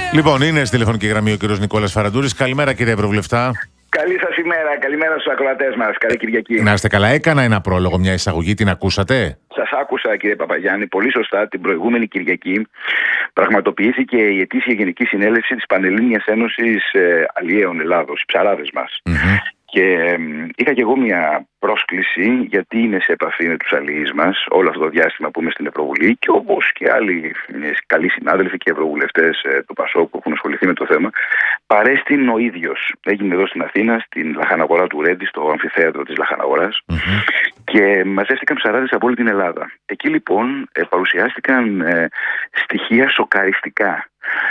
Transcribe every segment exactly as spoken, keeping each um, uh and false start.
Λοιπόν, είναι στη τηλεφωνική γραμμή ο κύριος Νικόλας Φαραντούρης. Καλημέρα, κύριε Ευρωβουλευτά. Καλή σας ημέρα, καλημέρα στους ακροατές μας. Καλή Κυριακή. Να είστε καλά. Έκανα ένα πρόλογο, μια εισαγωγή, την ακούσατε? Σας άκουσα, κύριε Παπαγιάννη, πολύ σωστά. Την προηγούμενη Κυριακή πραγματοποιήθηκε η ετήσια Γενική Συνέλευση της Πανελλήνιας Ένωσης ε, Αλλιέων Ελλάδος, οι ψαράδες μας. Mm-hmm. Και ε, είχα και εγώ μια πρόσκληση, γιατί είναι σε επαφή με τους αλλιείς μας όλο αυτό το διάστημα που είμαι στην Ευρωβουλή, και όπως και άλλοι ε, καλοί συνάδελφοι και ευρωβουλευτές ε, του ΠΑΣΟΚ που έχουν ασχοληθεί με το θέμα, παρέστην ο ίδιος. Έγινε εδώ στην Αθήνα, στην Λαχαναγορά του Ρέντι, στο αμφιθέατρο της Λαχαναγοράς, mm-hmm. και μαζεύτηκαν ψαράδες από όλη την Ελλάδα. Εκεί λοιπόν ε, παρουσιάστηκαν ε, στοιχεία σοκαριστικά.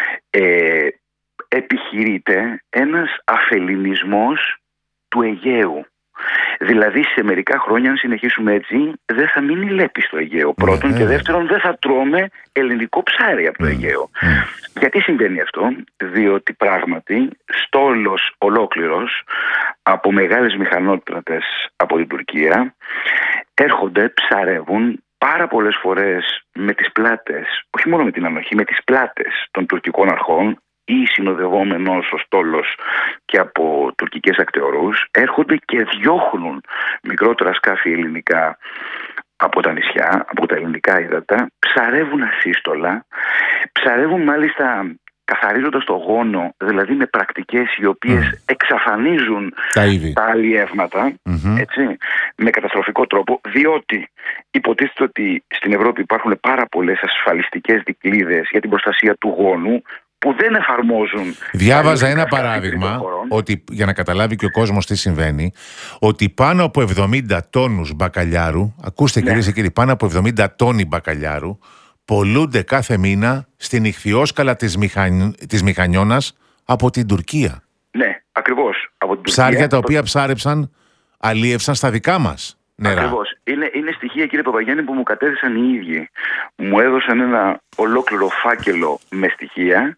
Ε, επιχειρείται ένας αφελινισμός του Αιγαίου. Δηλαδή σε μερικά χρόνια, αν συνεχίσουμε έτσι, δεν θα μείνει λέπη στο Αιγαίο. Πρώτον, mm. και δεύτερον, δεν θα τρώμε ελληνικό ψάρι από το Αιγαίο. Mm. Γιατί συμβαίνει αυτό? Διότι πράγματι στόλος ολόκληρος από μεγάλες μηχανότρατες από την Τουρκία έρχονται, ψαρεύουν πάρα πολλές φορές με τις πλάτες, όχι μόνο με την ανοχή, με τις πλάτες των τουρκικών αρχών, ή συνοδευόμενος ο στόλος και από τουρκικές ακτεωρούς, έρχονται και διώχνουν μικρότερα σκάφη ελληνικά από τα νησιά, από τα ελληνικά ύδατα, ψαρεύουν ασύστολα, ψαρεύουν μάλιστα καθαρίζοντας το γόνο, δηλαδή με πρακτικές οι οποίες mm. εξαφανίζουν τα, τα αλλιεύματα, mm-hmm. έτσι, με καταστροφικό τρόπο, διότι υποτίθεται ότι στην Ευρώπη υπάρχουν πάρα πολλές ασφαλιστικές δικλείδες για την προστασία του γόνου, που δεν εφαρμόζουν. Διάβαζα ένα παράδειγμα, ότι, για να καταλάβει και ο κόσμος τι συμβαίνει, ότι πάνω από εβδομήντα τόνους μπακαλιάρου, ακούστε, ναι, κυρίες και κύριοι, πάνω από εβδομήντα τόνοι μπακαλιάρου πολλούνται κάθε μήνα στην ιχθυόσκαλα της, Μηχαν... της Μηχανιώνας από την Τουρκία. Ναι, ακριβώς. Από την Ψάρια Τουρκία, τα οποία ψάρεψαν, αλίευσαν στα δικά μας νερά. Ακριβώς. Είναι, είναι στοιχεία, κύριε Παπαγιάννη, που μου κατέθεσαν οι ίδιοι. Μου έδωσαν ένα ολόκληρο φάκελο με στοιχεία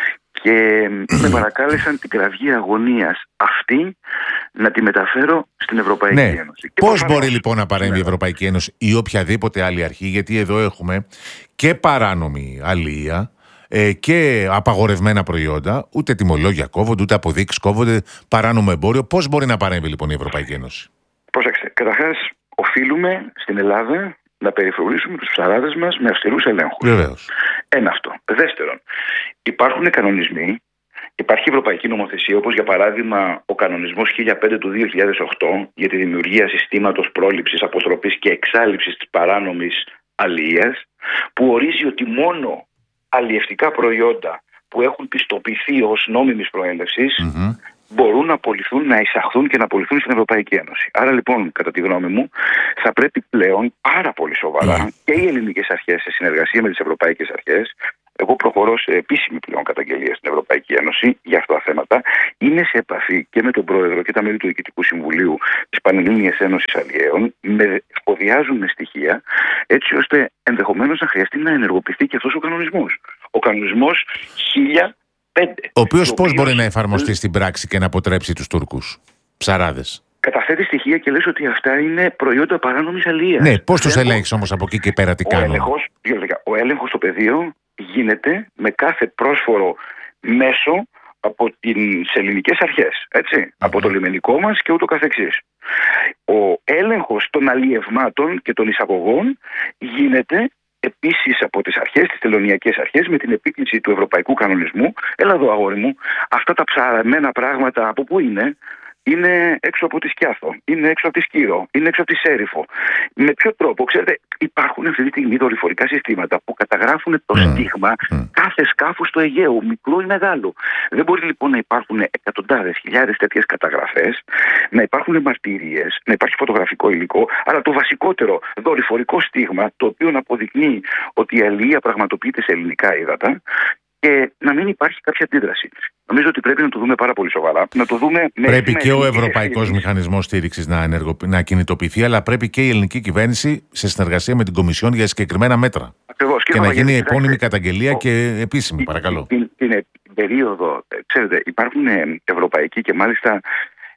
και με παρακάλεσαν την κραυγή αγωνίας αυτή να τη μεταφέρω στην Ευρωπαϊκή, ναι, Ένωση. Πώς προφανώς μπορεί λοιπόν να παρέμβει, ναι, η Ευρωπαϊκή Ένωση ή οποιαδήποτε άλλη αρχή? Γιατί εδώ έχουμε και παράνομη αλία ε, και απαγορευμένα προϊόντα, ούτε τιμολόγια κόβονται, ούτε αποδείξεις κόβονται, παράνομο εμπόριο. Πώς μπορεί να παρέμβει λοιπόν η Ευρωπαϊκή Ένωση? Πρόσεξε, καταρχάς οφείλουμε στην Ελλάδα να περιφρονήσουμε τους ψαράδες μας με αυστηρούς ελέγχους. Βεβαίως. Ένα αυτό. Δεύτερον, υπάρχουν κανονισμοί, υπάρχει ευρωπαϊκή νομοθεσία, όπως για παράδειγμα ο κανονισμός χίλια πέντε του δύο χιλιάδες οκτώ για τη δημιουργία συστήματος πρόληψης, αποστροφής και εξάλειψης της παράνομης αλιείας, που ορίζει ότι μόνο αλλιευτικά προϊόντα που έχουν πιστοποιηθεί ως νόμιμης προέλευσης mm-hmm. μπορούν να απολυθούν, να εισαχθούν και να απολυθούν στην Ευρωπαϊκή Ένωση. Άρα λοιπόν, κατά τη γνώμη μου, θα πρέπει πλέον πάρα πολύ σοβαρά mm. και οι ελληνικές αρχές σε συνεργασία με τις ευρωπαϊκές αρχές, εγώ προχωρώ σε επίσημη πλέον καταγγελία στην Ευρωπαϊκή Ένωση για αυτά τα θέματα, είναι σε επαφή και με τον Πρόεδρο και τα μέλη του Διοικητικού Συμβουλίου της Πανελλήνιας Ένωσης Αλλιέων, με εφοδιάζουν με στοιχεία, έτσι ώστε ενδεχομένως να χρειαστεί να ενεργοποιηθεί και αυτός ο κανονισμός. Ο κανονισμός χίλια πέντε. Ο οποίος πώς μπορεί να εφαρμοστεί στην πράξη και να αποτρέψει τους Τούρκους ψαράδες? Καταθέτει στοιχεία και λες ότι αυτά είναι προϊόντα παράνομης αλίας. Ναι, πώς τους ελέγχεις όμως από εκεί και πέρα, τι κάνουν? Έλεγχος, ο έλεγχος στο πεδίο γίνεται με κάθε πρόσφορο μέσο από τις ελληνικές αρχές, έτσι, mm-hmm. από το λιμενικό μας και ούτω καθεξής. Ο έλεγχος των αλλιευμάτων και των εισαγωγών γίνεται επίσης από τις αρχές, τις τελωνειακές αρχές, με την επίκληση του ευρωπαϊκού κανονισμού. Έλα εδώ, αγόρι μου, αυτά τα ψαραμένα πράγματα από πού είναι? Είναι έξω από τη Σκιάθο, είναι έξω από τη Σκύρο, είναι έξω από τη Σέριφο. Με ποιο τρόπο? Ξέρετε, υπάρχουν αυτή τη στιγμή δορυφορικά συστήματα που καταγράφουν το mm. στίγμα mm. κάθε σκάφου στο Αιγαίο, μικρό ή μεγάλο. Δεν μπορεί λοιπόν να υπάρχουν εκατοντάδες, χιλιάδες τέτοιες καταγραφές, να υπάρχουν μαρτυρίες, να υπάρχει φωτογραφικό υλικό, αλλά το βασικότερο δορυφορικό στίγμα, το οποίο να αποδεικνύει ότι η αλληλεία πραγματοποιείται σε ελληνικά ύδατα, και να μην υπάρχει κάποια αντίδραση. Νομίζω ότι πρέπει να το δούμε πάρα πολύ σοβαρά. Να το δούμε με πρέπει και ο Ευρωπαϊκός Μηχανισμός Στήριξης να, ενεργο... να κινητοποιηθεί, αλλά πρέπει και η ελληνική κυβέρνηση σε συνεργασία με την Κομισιόν για συγκεκριμένα μέτρα. Ακριβώς. Και, και να γίνει επώνυμη καταγγελία ο... και επίσημη, παρακαλώ. Την, την, την περίοδο, ξέρετε, υπάρχουν ευρωπαϊκοί και μάλιστα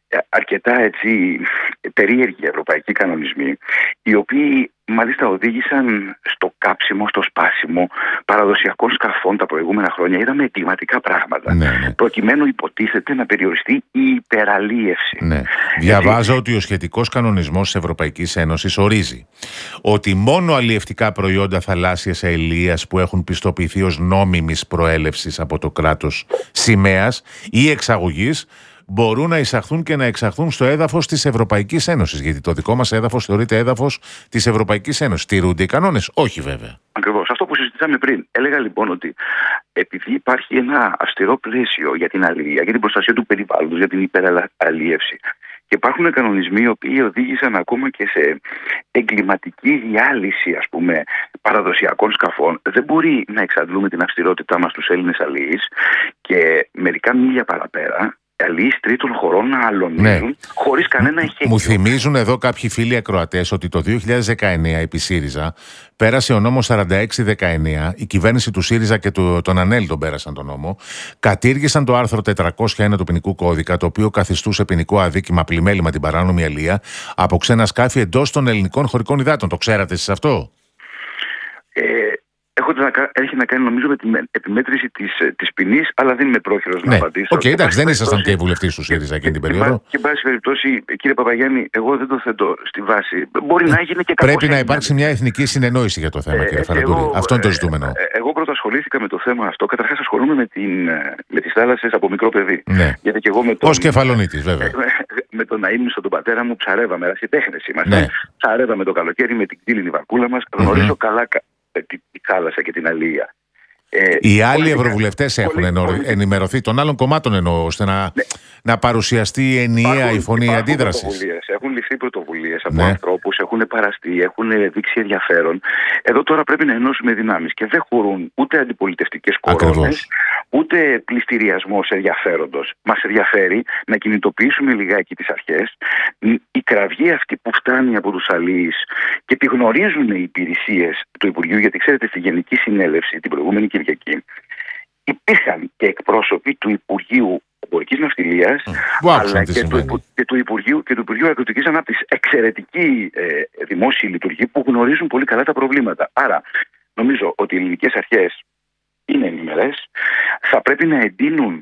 αρκετά έτσι περίεργοι ευρωπαϊκοί κανονισμοί, οι οποίοι μάλιστα οδήγησαν στο κάψιμο, στο σπάσιμο παραδοσιακών σκαφών τα προηγούμενα χρόνια. Είδαμε εγκληματικά πράγματα, ναι, ναι. προκειμένου υποτίθεται να περιοριστεί η υπεραλίευση. Ναι. Διαβάζω ότι ο σχετικός κανονισμός της Ευρωπαϊκής Ένωσης ορίζει ότι μόνο αλλιευτικά προϊόντα θαλάσσιας αηλείας που έχουν πιστοποιηθεί ως νόμιμης προέλευσης από το κράτος σημαίας ή εξαγωγής μπορούν να εισαχθούν και να εξαχθούν στο έδαφος της Ευρωπαϊκής Ένωσης. Γιατί το δικό μας έδαφος θεωρείται έδαφος της Ευρωπαϊκής Ένωσης. Τηρούνται οι κανόνες? Όχι, βέβαια. Ακριβώς. Αυτό που συζητήσαμε πριν. Έλεγα λοιπόν ότι επειδή υπάρχει ένα αυστηρό πλαίσιο για την αλληλεία, για την προστασία του περιβάλλοντος, για την υπεραλίευση, και υπάρχουν κανονισμοί οι οποίοι οδήγησαν ακόμα και σε εγκληματική διάλυση, ας πούμε, παραδοσιακών σκαφών, δεν μπορεί να εξαντλούμε την αυστηρότητά μας στους Έλληνες αλληλείς και μερικά μίλια παραπέρα αλληλείς τρίτων χωρών να αλωνίζουν, ναι, χωρίς κανένα εχέγγυο. Μου θυμίζουν εδώ κάποιοι φίλοι ακροατές ότι το δύο χιλιάδες δεκαεννιά επί ΣΥΡΙΖΑ πέρασε ο νόμος σαράντα έξι δεκαεννιά, η κυβέρνηση του ΣΥΡΙΖΑ και του, τον ΑΝΕΛ τον πέρασαν τον νόμο, κατήργησαν το άρθρο τετρακόσια ένα του ποινικού κώδικα, το οποίο καθιστούσε ποινικό αδίκημα πλημέλημα την παράνομη αλεία από ξένα σκάφη εντός των ελληνικών χωρικών υδάτων. Το ξέρατε εσείς αυτό? Ε, Έχω να, έχει να κάνει νομίζω με την επιμέτρηση της, της ποινής, αλλά δεν είμαι πρόχειρος ναι. να απαντήσω. Οκ, okay, εντάξει, δεν ήσασταν και βουλευτής του ΣΥΡΙΖΑ εκείνη την περίοδο. Και εν πάση περιπτώσει, κύριε Παπαγιάννη, εγώ δεν το θέτω στη βάση. Μπορεί να γίνει και κακός. Πρέπει να υπάρξει μια εθνική συνεννόηση για το θέμα, ε, κύριε Φαραντούρη. Αυτό είναι το ζητούμενο. Ε, ε, εγώ πρώτα ασχολήθηκα με το θέμα αυτό. Καταρχάς, ασχολούμαι με, την, με τις θάλασσες από μικρό παιδί. Ναι. Ως κεφαλονίτης, βέβαια. Με, με τον αείμνηστο τον πατέρα μου ψαρεύαμε, ερασιτέχνες είμαστε. Ναι. Ψαρεύαμε το καλοκαίρι με την κτήλινη βαρκούλα μας. Γνωρίζω mm-hmm. καλά τη, τη θάλασσα και την αλεία. Ε, Οι άλλοι ευρωβουλευτές έχουν πολύ, ενημερωθεί, των άλλων κομμάτων εννοώ, ώστε να, ναι. να παρουσιαστεί ενιαία υπάρχουν, η φωνή αντίδρασης. Έχουν ληφθεί πρωτοβουλίες από ναι. ανθρώπους, έχουν παραστεί, έχουν δείξει ενδιαφέρον. Εδώ τώρα πρέπει να ενώσουμε δυνάμεις και δεν χωρούν ούτε αντιπολιτευτικές κορώνες, ούτε πληστηριασμός ενδιαφέροντος. Μας ενδιαφέρει να κινητοποιήσουμε λιγάκι τις αρχές. Η κραυγή αυτή που φτάνει από τους αλείς και τη γνωρίζουν οι υπηρεσίες του Υπουργείου, γιατί ξέρετε, στη Γενική Συνέλευση την προηγούμενη Κυριακή υπήρχαν και εκπρόσωποι του Υπουργείου Εμπορικής Ναυτιλίας, mm. αλλά και του, και του Υπουργείου και του Υπουργείου Αγροτικής Ανάπτυξης. Εξαιρετικοί ε, δημόσιοι λειτουργοί που γνωρίζουν πολύ καλά τα προβλήματα. Άρα, νομίζω ότι οι ελληνικές αρχές είναι ενημερές, θα πρέπει να εντείνουν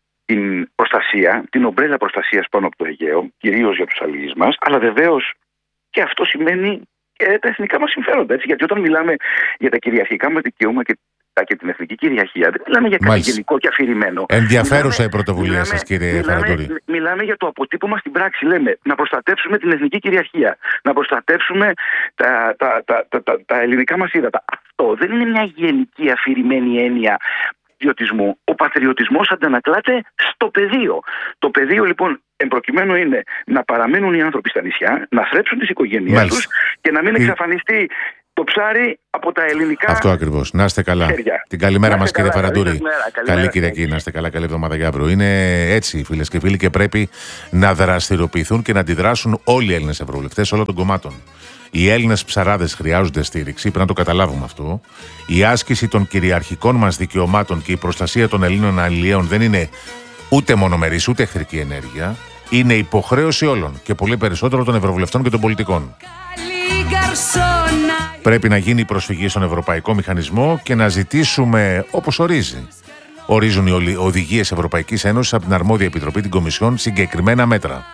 την προστασία, την ομπρέλα προστασίας πάνω από το Αιγαίο, κυρίως για τους αλληλείς μας, αλλά βεβαίως και αυτό σημαίνει και τα εθνικά μας συμφέροντα. Έτσι, γιατί όταν μιλάμε για τα κυριαρχικά μας δικαιώματα και την εθνική κυριαρχία, δεν μιλάμε για κάτι γενικό και αφηρημένο. Ενδιαφέρουσα μιλάμε, η πρωτοβουλία μιλάμε, σας, κύριε Φαραντούρη. Μιλάμε, μιλάμε για το αποτύπωμα στην πράξη. Λέμε να προστατεύσουμε την εθνική κυριαρχία, να προστατεύσουμε τα, τα, τα, τα, τα, τα ελληνικά μας ύδατα. Αυτό δεν είναι μια γενική αφηρημένη έννοια πατριωτισμού. Ο πατριωτισμός αντανακλάται στο πεδίο. Το πεδίο λοιπόν εμπροκειμένου είναι να παραμένουν οι άνθρωποι στα νησιά, να θρέψουν τις οικογένειές τους και να μην εξαφανιστεί το ψάρι από τα ελληνικά. Αυτό ακριβώς. Να είστε καλά. Χέρια. Την καλημέρα μας, κύριε καλά, Φαραντούρη. Καλή Κυριακή. Να είστε καλά. Καλή εβδομάδα για αύριο. Είναι έτσι, φίλες και φίλοι, και πρέπει να δραστηριοποιηθούν και να αντιδράσουν όλοι οι Έλληνες ευρωβουλευτές όλων των κομμάτων. Οι Έλληνες ψαράδες χρειάζονται στήριξη, πρέπει να το καταλάβουμε αυτό. Η άσκηση των κυριαρχικών μας δικαιωμάτων και η προστασία των Ελλήνων αλλιέων δεν είναι ούτε μονομερής ούτε εχθρική ενέργεια. Είναι υποχρέωση όλων και πολύ περισσότερο των ευρωβουλευτών και των πολιτικών. Πρέπει να γίνει η προσφυγή στον Ευρωπαϊκό Μηχανισμό και να ζητήσουμε όπως ορίζει. Ορίζουν οι οδηγίες Ευρωπαϊκής Ένωσης από την αρμόδια επιτροπή, την Κομισιόν, συγκεκριμένα μέτρα.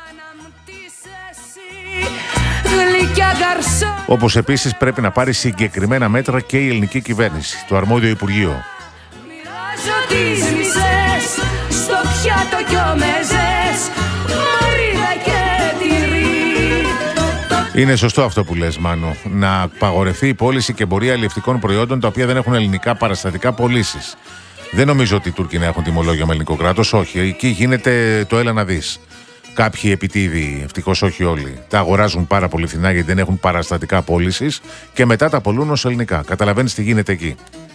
Όπως επίσης πρέπει να πάρει συγκεκριμένα μέτρα και η ελληνική κυβέρνηση, το αρμόδιο Υπουργείο. Είναι σωστό αυτό που λες, Μάνο, να απαγορευτεί η πώληση και εμπορία αλλιευτικών προϊόντων τα οποία δεν έχουν ελληνικά παραστατικά πωλήσεις. Δεν νομίζω ότι οι Τούρκοι να έχουν τιμολόγιο με ελληνικό κράτος, όχι. Εκεί γίνεται το έλα να δεις. Κάποιοι επιτίδιοι, ευτυχώς όχι όλοι, τα αγοράζουν πάρα πολύ φθηνά γιατί δεν έχουν παραστατικά πώλησης και μετά τα πωλούν ως ελληνικά. Καταλαβαίνεις τι γίνεται εκεί.